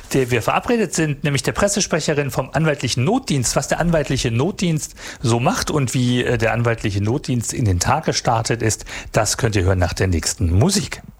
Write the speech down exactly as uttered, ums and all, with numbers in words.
der wir verabredet sind, nämlich der Pressesprecherin vom anwaltlichen Notdienst. Was der anwaltliche Notdienst so macht und wie der anwaltliche Notdienst in den Tag gestartet ist, das könnt ihr hören nach der nächsten Musik.